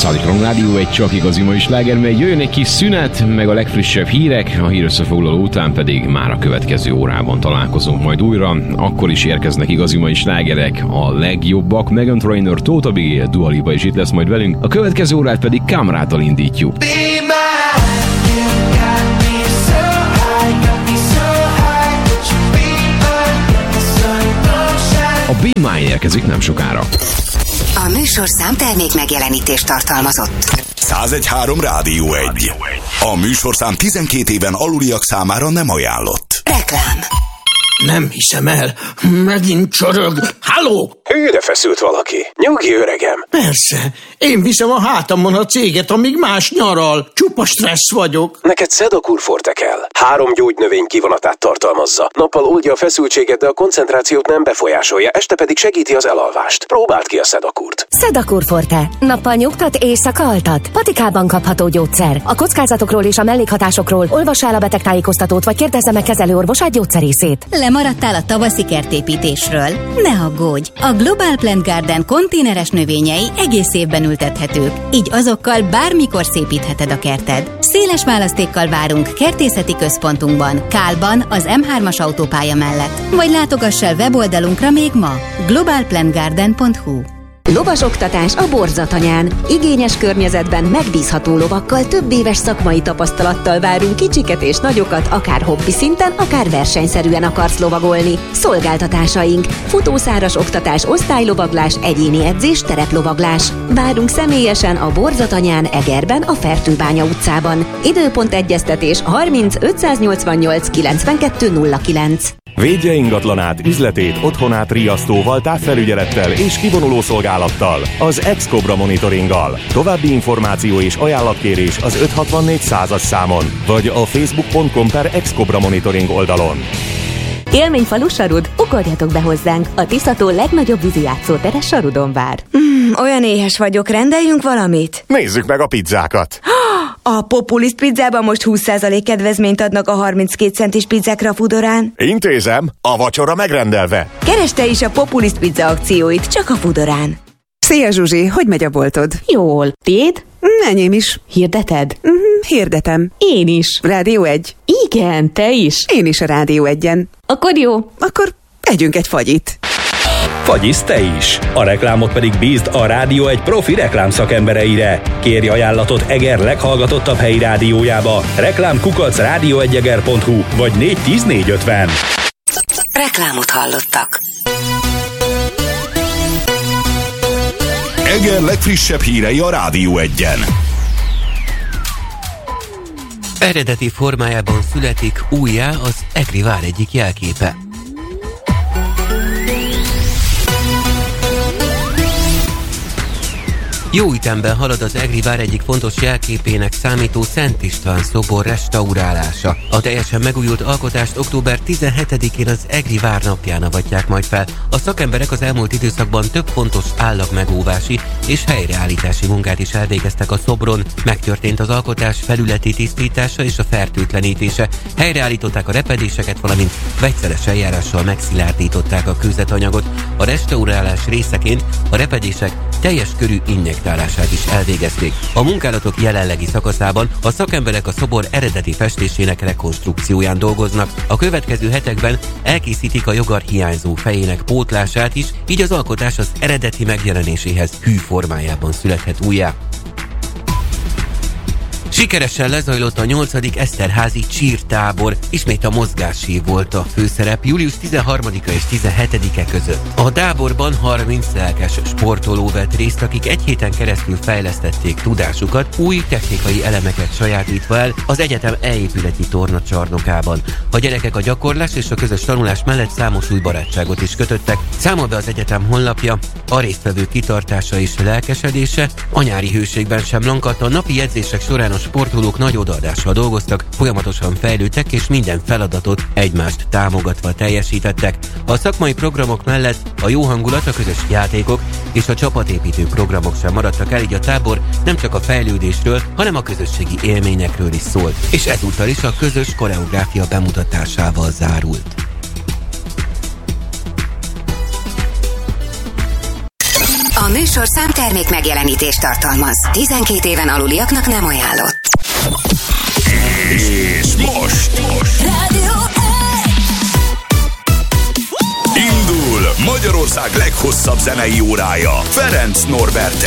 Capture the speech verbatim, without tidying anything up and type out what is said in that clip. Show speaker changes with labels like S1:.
S1: Század három Rádió egy csak igazi mai sláger, mert jöjjön egy kis szünet, meg a legfrissebb hírek, a hírösszefoglaló után pedig már a következő órában találkozunk majd újra. Akkor is érkeznek igazi mai slágerek, a legjobbak, Meghan Trainor, Tóta Bigé, Dua Lipa is itt lesz majd velünk, a következő órát pedig Kamráttal indítjuk. A Be Mine érkezik nem sokára.
S2: A műsorszám termék megjelenítést tartalmazott.
S3: száz három Rádió egy. A műsorszám tizenkét éven aluliak számára nem ajánlott.
S2: Reklám.
S4: Nem hiszem el. Megint csorog. Halló!
S5: Hűre feszült valaki. Nyugi, öregem.
S4: Persze. Én viszem a hátamon a céget, amíg más nyaral. Csupa stressz vagyok.
S5: Neked Sedakur Forte kell. Három gyógynövény kivonatát tartalmazza. Nappal oldja a feszültséget, de a koncentrációt nem befolyásolja, este pedig segíti az elalvást. Próbáld ki a Sedakurt.
S6: Sedakur Forte. Nappal nyugtat, éjszaka altat. Patikában kapható gyógyszer. A kockázatokról és a mellékhatásokról olvass el a betegtájékoztatót, vagy kérdezze meg kezelőorvosát, gyógyszerészét.
S7: Lemaradtál a tavaszi kertépítésről? Ne aggódj! A Global Plant Garden konténeres növényei egész évben ültethetők, így azokkal bármikor szépítheted a kerted. Széles választékkal várunk kertészeti központunkban, Kálban, az em hármas autópálya mellett. Vagy látogass el weboldalunkra még ma. global plant garden pont hu.
S8: Lovasoktatás a Borzatanyán. Igényes környezetben megbízható lovakkal, több éves szakmai tapasztalattal várunk kicsiket és nagyokat, akár hobbi szinten, akár versenyszerűen akarsz lovagolni. Szolgáltatásaink: futószáras oktatás, osztálylovaglás, egyéni edzés, tereplovaglás. Várunk személyesen a Borzatanyán, Egerben, a Fertőbánya utcában. Időpont egyeztetés harminc ötszáznyolcvannyolc kilencvenkettő nulla kilenc.
S9: Védje ingatlanát, üzletét, otthonát riasztóval, távfelügyelettel és kivonuló szolgálattal, az Ex-Cobra monitoringgal. További információ és ajánlatkérés az öt hatvannégy százas számon, vagy a facebook pont com per Ex-Cobra monitoring oldalon.
S8: Élményfalu Sarud, ugorjatok be hozzánk! A Tiszató legnagyobb vízi játszótere Sarudon vár.
S10: Mm, olyan éhes vagyok, rendeljünk valamit?
S9: Nézzük meg a pizzákat!
S10: A Populist pizzában most húsz százalék kedvezményt adnak a harminckét centis pizzákra a Foodorán.
S9: Intézem, a vacsora megrendelve.
S10: Keresd te is a Populist pizza akcióit, csak a Foodorán.
S11: Szia Zsuzsi, hogy megy a boltod?
S12: Jól. Tiéd?
S11: Enyém is.
S12: Hirdeted?
S11: Uh-huh, hirdetem.
S12: Én is.
S11: Rádió egy?
S12: Igen, te is.
S11: Én is a Rádió egyen.
S12: Akkor jó.
S11: Akkor együnk egy fagyit.
S13: Fagyisz te is. A reklámot pedig bízd a Rádió egy profi reklámszakembereire. Kérj ajánlatot Eger leghallgatottabb helyi rádiójába. Reklám kukac rádió egy eger pont hu vagy négy tíz négy ötven.
S2: Reklámot hallottak.
S3: Eger legfrissebb hírei a Rádió egyen.
S14: Eredeti formájában születik újjá az Egri vár egyik jelképe. Jó ütemben halad az Egri vár egyik fontos jelképének számító Szent István szobor restaurálása. A teljesen megújult alkotást október tizenhetedikén az Egri vár napján avatják majd fel. A szakemberek az elmúlt időszakban több fontos állagmegóvási és helyreállítási munkát is elvégeztek a szobron. Megtörtént az alkotás felületi tisztítása és a fertőtlenítése. Helyreállították a repedéseket, valamint vegyszeres eljárással megszilárdították a kőzetanyagot. A restaurálás részeként a repedések teljes körű injektálását is elvégezték. A munkálatok jelenlegi szakaszában a szakemberek a szobor eredeti festésének rekonstrukcióján dolgoznak. A következő hetekben elkészítik a jogar hiányzó fejének pótlását is, így az alkotás az eredeti megjelenéséhez hű formájában születhet újjá. Sikeresen lezajlott a nyolcadik Eszterházi csírtábor. Ismét a mozgássé volt a főszerep július tizenharmadika és tizenhetedike között. A táborban harminc lelkes sportoló vett részt, akik egy héten keresztül fejlesztették tudásukat, új technikai elemeket sajátítva el az egyetem e-épületi tornacsarnokában. A gyerekek a gyakorlás és a közös tanulás mellett számos új barátságot is kötöttek. Számol be az egyetem honlapja, a résztvevők kitartása és lelkesedése a nyári hőségben sem lankadt. A napi edzések során a sportolók nagy odaadással dolgoztak, folyamatosan fejlődtek és minden feladatot egymást támogatva teljesítettek. A szakmai programok mellett a jó hangulat, a közös játékok és a csapatépítő programok sem maradtak el, így a tábor nem csak a fejlődésről, hanem a közösségi élményekről is szólt, és ezúttal is a közös koreográfia bemutatásával zárult.
S2: A A műsorszám termék megjelenítést tartalmaz. tizenkét éven aluliaknak nem ajánlott.
S3: És most, most.
S2: Rádió
S3: Indul Magyarország leghosszabb zenei órája Ferenc Norberttel.